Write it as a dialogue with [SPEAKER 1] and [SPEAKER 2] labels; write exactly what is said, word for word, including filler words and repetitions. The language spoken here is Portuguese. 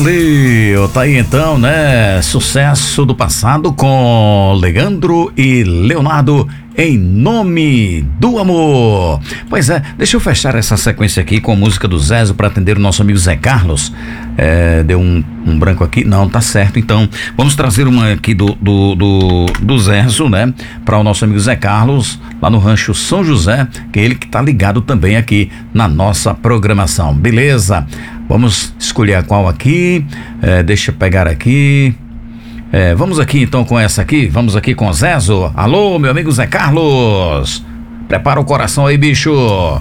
[SPEAKER 1] Valeu, tá aí então, né? Sucesso do passado com Leandro e Leonardo, Em Nome do Amor. Pois é, deixa eu fechar essa sequência aqui com a música do Zezo para atender o nosso amigo Zé Carlos. É, deu um, um branco aqui, não, tá certo, então vamos trazer uma aqui do do, do, do Zezo, né, para o nosso amigo Zé Carlos, lá no Rancho São José, que é ele que tá ligado também aqui na nossa programação, beleza? Vamos escolher qual aqui, é, deixa eu pegar aqui. É, vamos aqui então com essa aqui, vamos aqui com o Zezo. Alô, meu amigo Zé Carlos, prepara o coração aí, bicho.